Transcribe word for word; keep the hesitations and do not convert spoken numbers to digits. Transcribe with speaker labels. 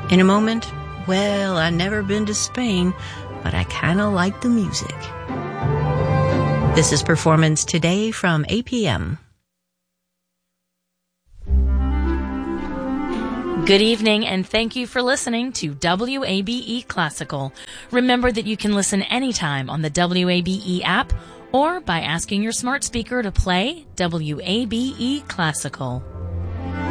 Speaker 1: In a moment, well, I've never been to Spain, but I kind of like the music. This is Performance Today from A P M.
Speaker 2: Good evening, and thank you for listening to W A B E Classical. Remember that you can listen anytime on the W A B E app or by asking your smart speaker to play W A B E Classical.